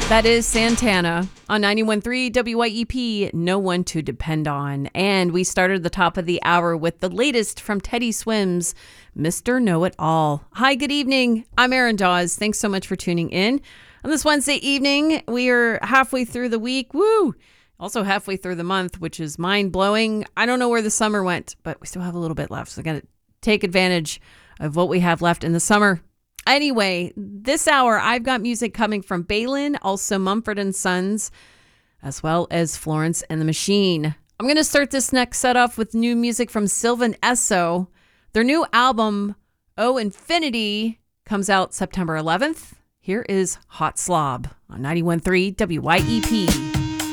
That is Santana on 91.3 WYEP, No One to Depend On. And we started the top of the hour with the latest from Teddy Swims, Mr. Know-It-All. Hi, good evening. I'm Erin Dawes. Thanks so much for tuning in. On this Wednesday evening, we are halfway through the week. Woo! Also halfway through the month, which is mind-blowing. I don't know where the summer went, but we still have a little bit left. So I got to take advantage of what we have left in the summer. Anyway, this hour, I've got music coming from Balin, also Mumford & Sons, as well as Florence and the Machine. I'm going to start this next set off with new music from Sylvan Esso. Their new album, Oh Infinity, comes out September 11th. Here is Hot Slob on 91.3 WYEP.